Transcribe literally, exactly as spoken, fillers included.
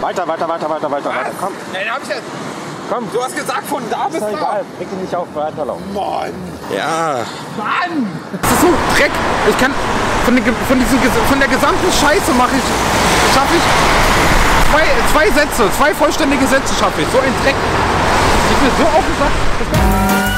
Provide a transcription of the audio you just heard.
Weiter, weiter, weiter, weiter, weiter, weiter. Komm. Nein, hab ich jetzt. Komm. Du hast gesagt von da bis Ist doch da. egal. Reg dich nicht auf, weiterlaufen. Mann. Ja. Mann. Das ist so Dreck. Ich kann von, den, von, diesen, von der gesamten Scheiße mache ich, schaffe ich zwei, zwei Sätze, zwei vollständige Sätze schaffe ich. So ein Dreck. Ich bin so aufgesagt.